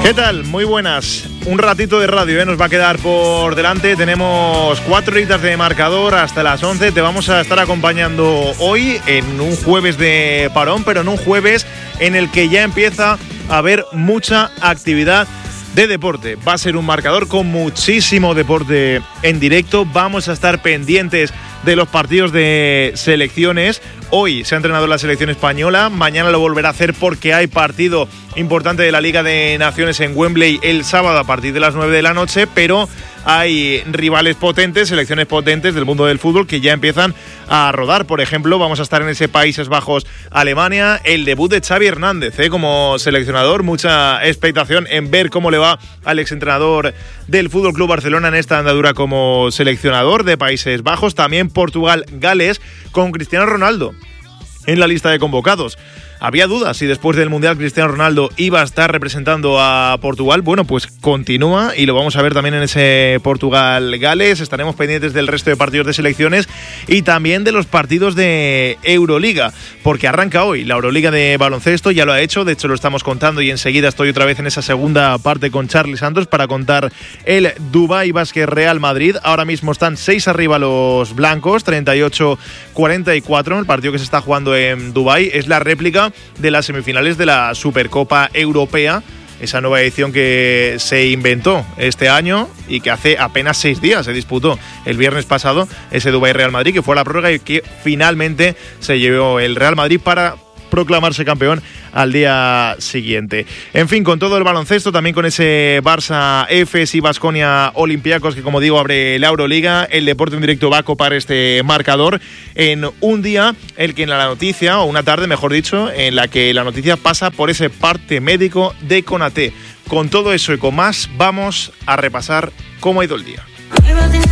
¿Qué tal? Muy buenas. Un ratito de radio nos va a quedar por delante. Tenemos 4 horitas de marcador hasta las 11. Te vamos a estar acompañando hoy en un jueves de parón, pero en un jueves en el que ya empieza a haber mucha actividad de deporte. Va a ser un marcador con muchísimo deporte en directo. Vamos a estar pendientes de los partidos de selecciones. Hoy se ha entrenado la selección española, mañana lo volverá a hacer porque hay partido importante de la Liga de Naciones en Wembley el sábado a partir de las 9 de la noche, pero hay rivales potentes, selecciones potentes del mundo del fútbol que ya empiezan a rodar. Por ejemplo, vamos a estar en ese Países Bajos, Alemania, el debut de Xavi Hernández como seleccionador, mucha expectación en ver cómo le va al exentrenador del FC Barcelona en esta andadura como seleccionador de Países Bajos. También Portugal, Gales, con Cristiano Ronaldo en la lista de convocados. Había dudas si después del Mundial Cristiano Ronaldo iba a estar representando a Portugal. Bueno, pues continúa y lo vamos a ver también en ese Portugal-Gales. Estaremos pendientes del resto de partidos de selecciones y también de los partidos de Euroliga, porque arranca hoy la Euroliga de baloncesto, ya lo ha hecho, de hecho lo estamos contando y enseguida estoy otra vez en esa segunda parte con Charlie Santos para contar el Dubái Basket Real Madrid. Ahora mismo están 6 arriba los blancos, 38-44, el partido que se está jugando en Dubái. Es la réplica de las semifinales de la Supercopa Europea, esa nueva edición que se inventó este año y que hace apenas 6 días se disputó el viernes pasado, ese Dubái Real Madrid, que fue a la prórroga y que finalmente se llevó el Real Madrid para proclamarse campeón al día siguiente. En fin, con todo el baloncesto, también con ese Barça Efes y Baskonia Olympiacos, que como digo abre la Euroliga. El deporte en directo va a copar este marcador en un día el que en la noticia, o una tarde mejor dicho, en la que la noticia pasa por ese parte médico de Konaté. Con todo eso y con más vamos a repasar cómo ha ido el día.